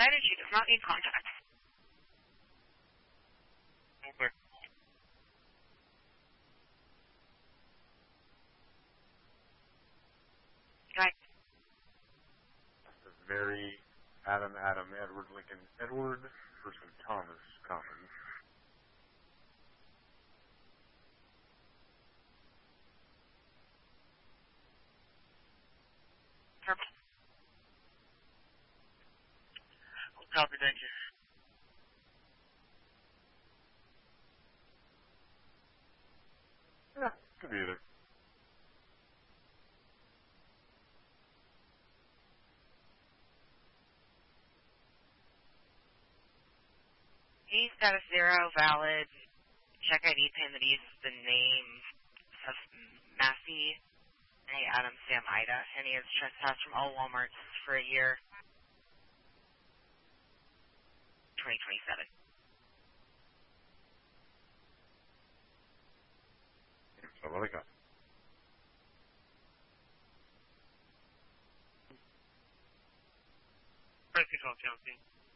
decided she does not need contacts. Okay. Right. That's Mary, Adam, Edward, Lincoln, Edward, person Thomas, Commons. Perfect. Copy, thank you. Yeah, could be either. E status 0, valid. Check ID pin that uses the name of Massey. Hey, Adam, Sam, Ida. And he has trespassed from all Walmarts for a year. 2027. So what I got? Protocol counting.